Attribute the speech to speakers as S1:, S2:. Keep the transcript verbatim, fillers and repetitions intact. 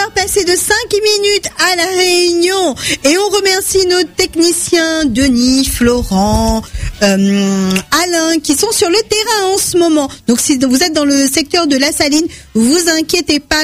S1: heures passées de cinq minutes à La Réunion. Et on remercie nos techniciens, Denis, Florent, euh, Alain, qui sont sur le terrain en ce moment. Donc si vous êtes dans le secteur de La Saline, vous inquiétez pas.